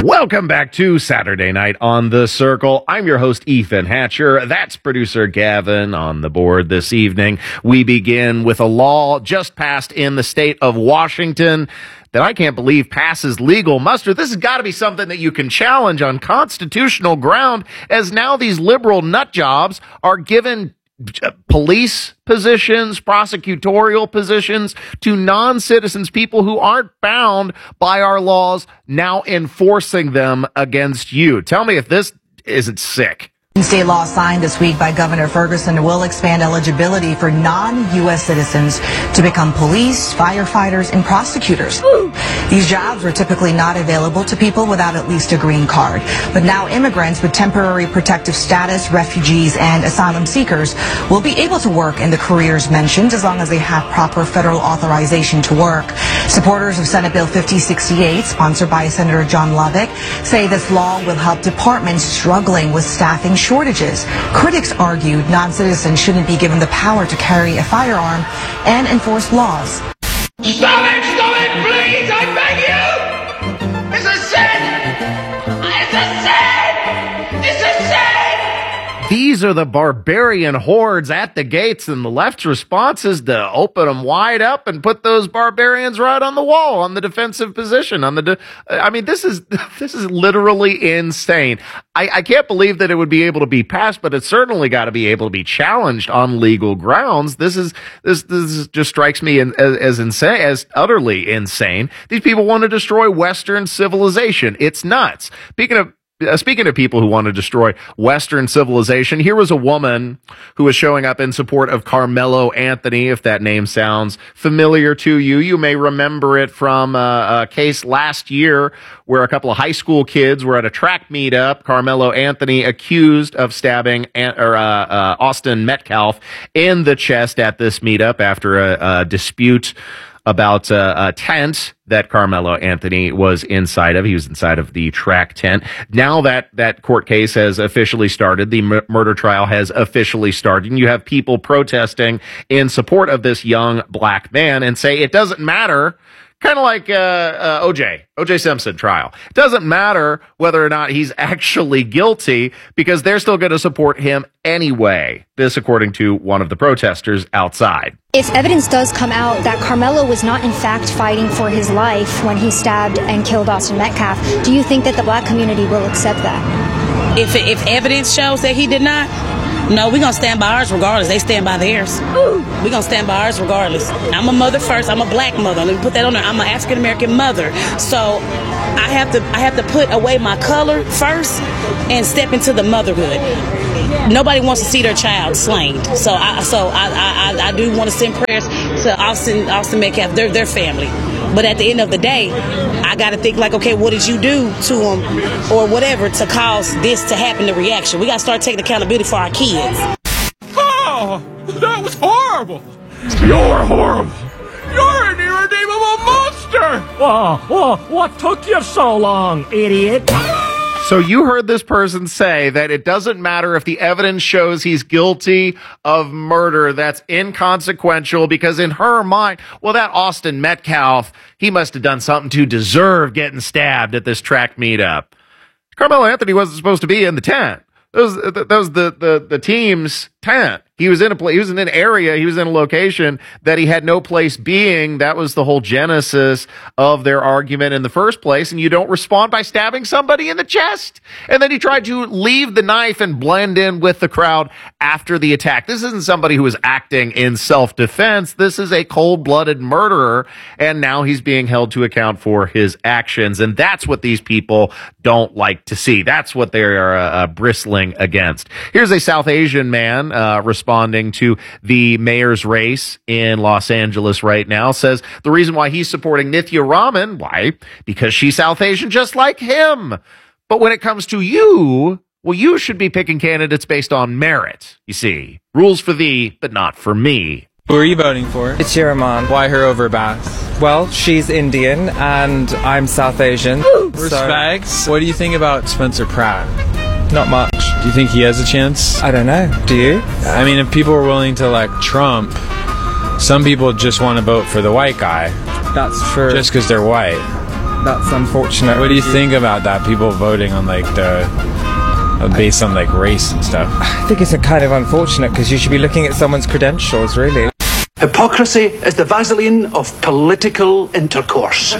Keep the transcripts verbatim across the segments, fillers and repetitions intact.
Welcome back to Saturday Night on the Circle. I'm your host, Ethan Hatcher. That's producer Gavin on the board this evening. We begin with a law just passed in the state of Washington that I can't believe passes legal muster. This has got to be something that you can challenge on constitutional ground, as now these liberal nut jobs are given police positions, prosecutorial positions to non-citizens, people who aren't bound by our laws, now enforcing them against you. Tell me if this isn't sick. State law signed this week by Governor Ferguson will expand eligibility for non-U S citizens to become police, firefighters, and prosecutors. These jobs were typically not available to people without at least a green card. But now immigrants with temporary protective status, refugees, and asylum seekers will be able to work in the careers mentioned as long as they have proper federal authorization to work. Supporters of Senate Bill fifty sixty-eight, sponsored by Senator John Lovick, say this law will help departments struggling with staffing shortages. Critics argued non-citizens shouldn't be given the power to carry a firearm and enforce laws. Stop it! Stop it, please! I beg you! It's a sin! It's a sin! It's a sin! These are the barbarian hordes at the gates, and the left's response is to open them wide up and put those barbarians right on the wall, on the defensive position. On the, de- I mean, this is this is literally insane. I, I can't believe that it would be able to be passed, but it's certainly got to be able to be challenged on legal grounds. This is this this just strikes me in, as, as insane, as utterly insane. These people want to destroy Western civilization. It's nuts. Speaking of. Uh, speaking of people who want to destroy Western civilization, here was a woman who was showing up in support of Carmelo Anthony. If that name sounds familiar to you, you may remember it from uh, a case last year where a couple of high school kids were at a track meetup. Carmelo Anthony accused of stabbing An- or, uh, uh, Austin Metcalf in the chest at this meetup after a, a dispute about uh, a tent that Carmelo Anthony was inside of. He was inside of the track tent. Now that that court case has officially started, the m- murder trial has officially started, and you have people protesting in support of this young black man and say it doesn't matter. Kind of like uh, uh, O J, O J Simpson trial. It doesn't matter whether or not he's actually guilty because they're still going to support him anyway. This, according to one of the protesters outside. If evidence does come out that Carmelo was not in fact fighting for his life when he stabbed and killed Austin Metcalf, do you think that the black community will accept that? If if evidence shows that he did not, no, we're going to stand by ours regardless. They stand by theirs. We're going to stand by ours regardless. I'm a mother first. I'm a black mother. Let me put that on there. I'm an African-American mother. So I have to I have to put away my color first and step into the motherhood. Nobody wants to see their child slain. So I so I I, I do want to send prayers to Austin Austin Metcalf, their their family. But at the end of the day, I got to think like, okay, what did you do to him or whatever to cause this to happen, the reaction? We got to start taking accountability for our kids. Oh, that was horrible! You're horrible! You're an irredeemable monster! Whoa, whoa, what took you so long, idiot? So you heard this person say that it doesn't matter if the evidence shows he's guilty of murder. That's inconsequential because in her mind, well, that Austin Metcalf, he must have done something to deserve getting stabbed at this track meetup. Carmelo Anthony wasn't supposed to be in the tent. That was, that was the, the, the team's tent. He was in a place, he was in an area, he was in a location that he had no place being. That was the whole genesis of their argument in the first place. And you don't respond by stabbing somebody in the chest. And then he tried to leave the knife and blend in with the crowd after the attack. This isn't somebody who is acting in self-defense. This is a cold-blooded murderer. And now he's being held to account for his actions. And that's what these people don't like to see. That's what they are uh, bristling against. Here's a South Asian man uh, responding responding to the mayor's race in Los Angeles right now, says the reason why he's supporting Nithya Raman, why? Because she's South Asian just like him. But when it comes to you, well, you should be picking candidates based on merit, you see. Rules for thee, but not for me. Who are you voting for? It's Raman. Why her over Bass? Well, she's Indian and I'm South Asian. Respect. So what do you think about Spencer Pratt? Not much. Do you think he has a chance? I don't know. Do you? I mean, if people were willing to elect Trump, some people just want to vote for the white guy. That's true. Just because they're white. That's unfortunate. What do you think about that? People voting on like the uh, based on like race and stuff. I think it's a kind of unfortunate because you should be looking at someone's credentials, really. Hypocrisy is the Vaseline of political intercourse.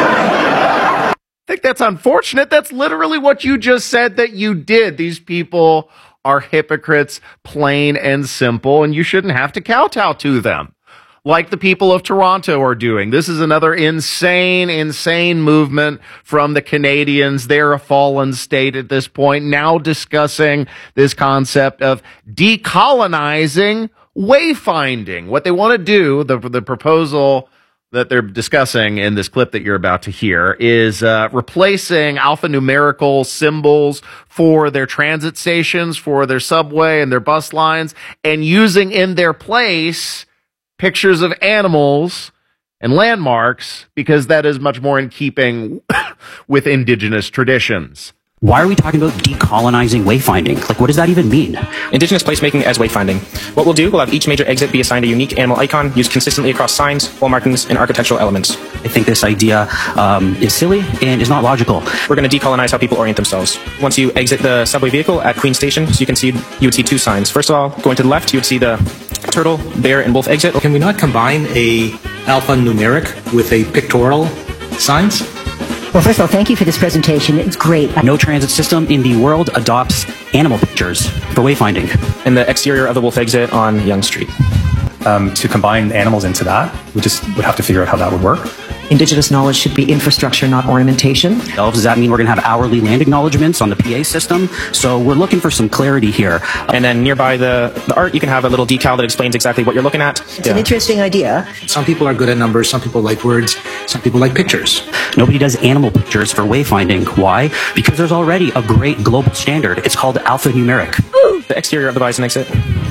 I think that's unfortunate. That's literally what you just said that you did. These people are hypocrites, plain and simple, and you shouldn't have to kowtow to them like the people of Toronto are doing. This is another insane, insane movement from the Canadians. They're a fallen state at this point, now discussing this concept of decolonizing wayfinding. What they want to do, the, the proposal that they're discussing in this clip that you're about to hear, is uh, replacing alphanumerical symbols for their transit stations, for their subway and their bus lines, and using in their place pictures of animals and landmarks, because that is much more in keeping with Indigenous traditions. Why are we talking about decolonizing wayfinding? Like, what does that even mean? Indigenous placemaking as wayfinding. What we'll do, we'll have each major exit be assigned a unique animal icon used consistently across signs, wall markings, and architectural elements. I think this idea um, is silly and is not logical. We're going to decolonize how people orient themselves. Once you exit the subway vehicle at Queen Station, so you can see, you would see two signs. First of all, going to the left, you would see the turtle, bear, and wolf exit. Can we not combine a alphanumeric with a pictorial signs? Well, first of all, thank you for this presentation. It's great. No transit system in the world adopts animal pictures for wayfinding. And the exterior of the wolf exit on Yonge Street. Um, to combine animals into that, we just would have to figure out how that would work. Indigenous knowledge should be infrastructure, not ornamentation. Does that mean we're going to have hourly land acknowledgements on the P A system? So we're looking for some clarity here. And then nearby the, the art, you can have a little decal that explains exactly what you're looking at. It's yeah. an interesting idea. Some people are good at numbers, some people like words, some people like pictures. Nobody does animal pictures for wayfinding. Why? Because there's already a great global standard. It's called alphanumeric. The exterior of the bison exit.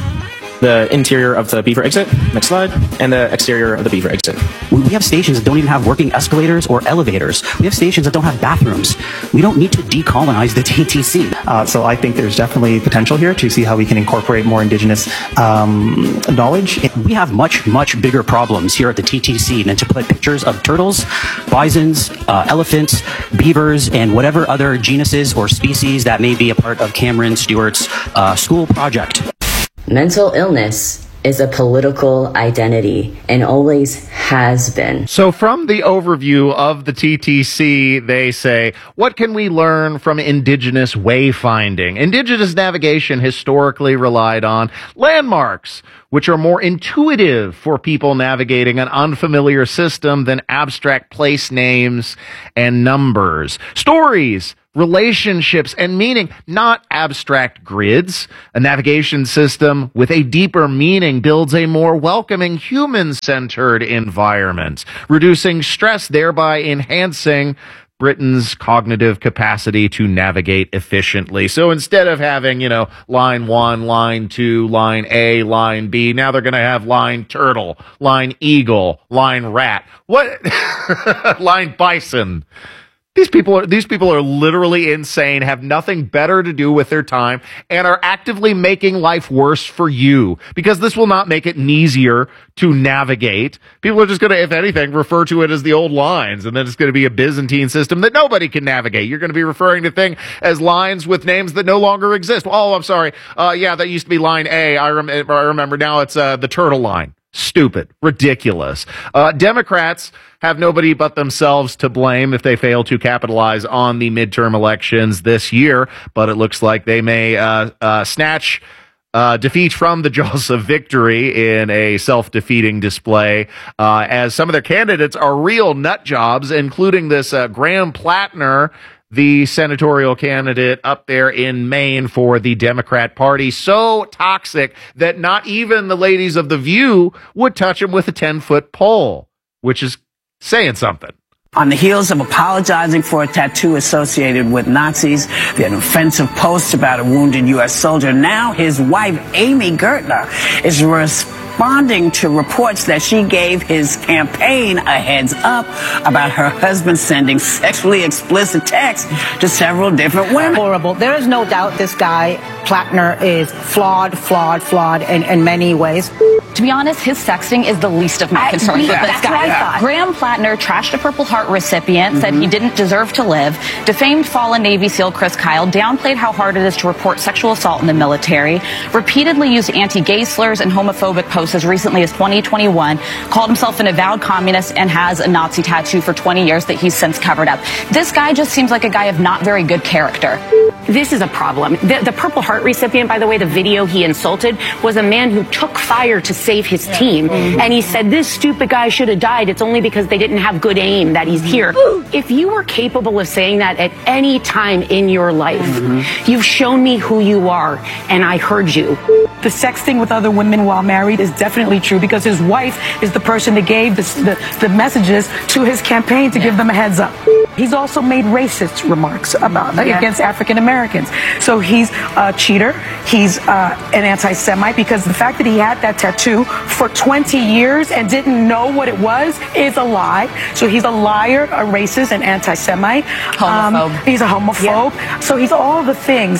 The interior of the beaver exit, next slide, and the exterior of the beaver exit. We have stations that don't even have working escalators or elevators. We have stations that don't have bathrooms. We don't need to decolonize the T T C. Uh, so I think there's definitely potential here to see how we can incorporate more Indigenous um, knowledge. We have much, much bigger problems here at the T T C than to put pictures of turtles, bisons, uh, elephants, beavers, and whatever other genuses or species that may be a part of Cameron Stewart's uh, school project. Mental illness is a political identity and always has been. So from the overview of the T T C, they say, what can we learn from Indigenous wayfinding? Indigenous navigation historically relied on landmarks, which are more intuitive for people navigating an unfamiliar system than abstract place names and numbers. Stories, relationships, and meaning, not abstract grids. A navigation system with a deeper meaning builds a more welcoming, human-centered environment, reducing stress, thereby enhancing Britain's cognitive capacity to navigate efficiently. So instead of having, you know, line one, line two, line A, line B, now they're going to have line turtle, line eagle, line rat. What? Line bison. These people are, these people are literally insane, have nothing better to do with their time, and are actively making life worse for you, because this will not make it easier to navigate. People are just going to, if anything, refer to it as the old lines, and then it's going to be a Byzantine system that nobody can navigate. You're going to be referring to things as lines with names that no longer exist. Oh, I'm sorry. Uh, yeah, that used to be line A. I, rem- I remember now it's uh, the turtle line. Stupid. Ridiculous. Uh, Democrats have nobody but themselves to blame if they fail to capitalize on the midterm elections this year, but it looks like they may uh, uh, snatch uh, defeat from the jaws of victory in a self-defeating display, uh, as some of their candidates are real nut jobs, including this uh, Graham Plattner, the senatorial candidate up there in Maine for the Democrat Party, so toxic that not even the ladies of The View would touch him with a ten-foot pole, which is saying something. On the heels of apologizing for a tattoo associated with Nazis, an offensive post about a wounded U S soldier, now his wife, Amy Gertner, is responding to reports that she gave his campaign a heads up about her husband sending sexually explicit texts to several different women. Horrible. There is no doubt this guy, Plattner, is flawed, flawed, flawed in, in many ways. To be honest, his sexting is the least of my I, concerns yeah, with this that's guy. what I thought. Graham Plattner trashed a Purple Heart recipient, mm-hmm. said he didn't deserve to live, defamed fallen Navy SEAL Chris Kyle, downplayed how hard it is to report sexual assault in the military, repeatedly used anti-gay slurs and homophobic posts as recently as twenty twenty-one, called himself an avowed communist, and has a Nazi tattoo for twenty years that he's since covered up. This guy just seems like a guy of not very good character. This is a problem. The, the Purple Heart recipient, by the way, the video he insulted, was a man who took fire to save his yeah. team. Mm-hmm. And he said, this stupid guy should have died. It's only because they didn't have good aim that he's here. If you were capable of saying that at any time in your life, mm-hmm. you've shown me who you are, and I heard you. The sexting with other women while married is definitely true because his wife is the person that gave the, the, the messages to his campaign to yeah. give them a heads up. He's also made racist remarks about yeah. against African Americans. So he's a cheater. He's uh, an anti-Semite because the fact that he had that tattoo for twenty years and didn't know what it was is a lie. So he's a liar, a racist, an anti-Semite. Homophobe. Um, he's a homophobe. Yeah. So he's all the things.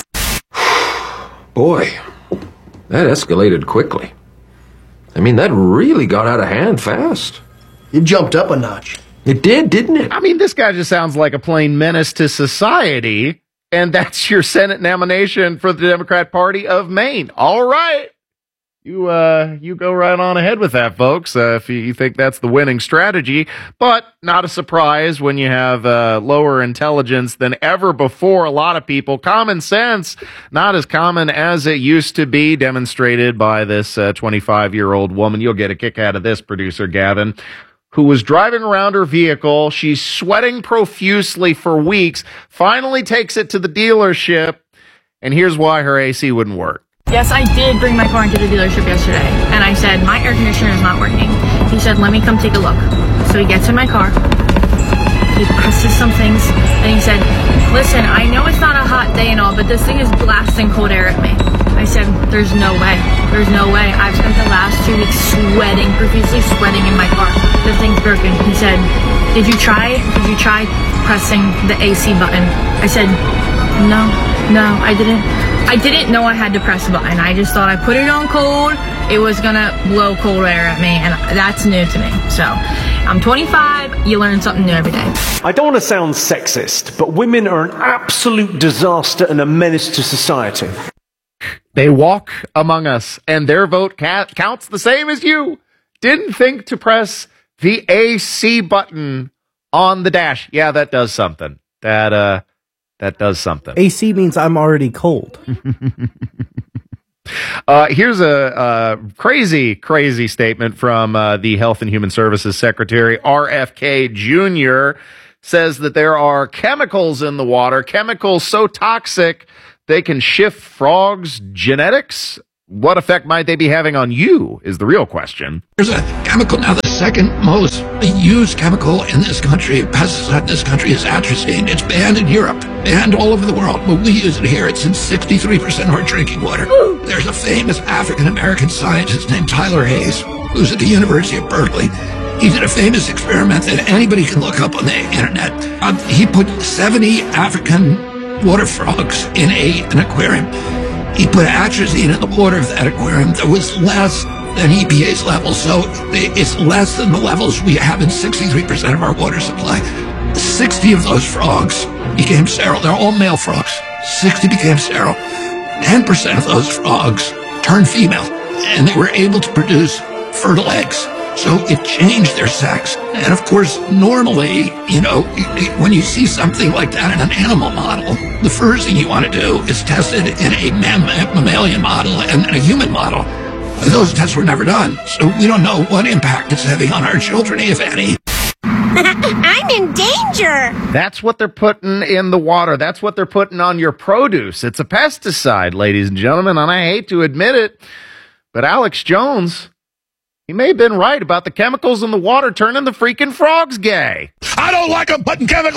Boy, that escalated quickly. I mean, that really got out of hand fast. It jumped up a notch. It did, didn't it? I mean, this guy just sounds like a plain menace to society, and that's your Senate nomination for the Democrat Party of Maine. All right. You uh, you go right on ahead with that, folks, uh, if you, you think that's the winning strategy. But not a surprise when you have uh, lower intelligence than ever before. A lot of people, common sense, not as common as it used to be, demonstrated by this uh, twenty-five-year-old woman. You'll get a kick out of this, producer Gavin, who was driving around her vehicle. She's sweating profusely for weeks, finally takes it to the dealership, and here's why her A C wouldn't work. Yes, I did bring my car into the dealership yesterday, and I said, my air conditioner is not working. He said, let me come take a look. So he gets in my car, he presses some things, and he said, listen, I know it's not a hot day and all, but this thing is blasting cold air at me. I said, there's no way. There's no way. I've spent the last two weeks sweating, profusely sweating in my car. The thing's broken. He said, did you try, did you try pressing the A C button? I said, no, no, I didn't. I didn't know I had to press a button. I just thought I put it on cold, it was gonna blow cold air at me, and that's new to me. So, I'm twenty-five, you learn something new every day. I don't want to sound sexist, but women are an absolute disaster and a menace to society. They walk among us, and their vote ca- counts the same as you. Didn't think to press the A C button on the dash. Yeah, that does something. That, uh... That does something. A C means I'm already cold. uh, here's a, a crazy, crazy statement from uh, the Health and Human Services Secretary, R F K Junior Says that there are chemicals in the water, chemicals so toxic they can shift frogs' genetics. What effect might they be having on you is the real question. There's a chemical now, the second most used chemical in this country, pesticide in this country, is atrazine. It's banned in Europe, banned all over the world, but we use it here. It's in sixty-three percent of our drinking water. There's a famous African-American scientist named Tyler Hayes, who's at the University of Berkeley. He did a famous experiment that anybody can look up on the internet. Um, he put seventy African water frogs in a, an aquarium. He put atrazine in the water of that aquarium that was less than E P A's level, so it's less than the levels we have in sixty-three percent of our water supply. sixty of those frogs became sterile. They're all male frogs. sixty became sterile. ten percent of those frogs turned female, and they were able to produce fertile eggs. So it changed their sex. And of course, normally, you know, when you see something like that in an animal model, the first thing you want to do is test it in a mam- mammalian model and a human model. Those tests were never done. So we don't know what impact it's having on our children, if any. I'm in danger. That's what they're putting in the water. That's what they're putting on your produce. It's a pesticide, ladies and gentlemen, and I hate to admit it, but Alex Jones, he may have been right about the chemicals in the water turning the freaking frogs gay. I don't like them putting chemicals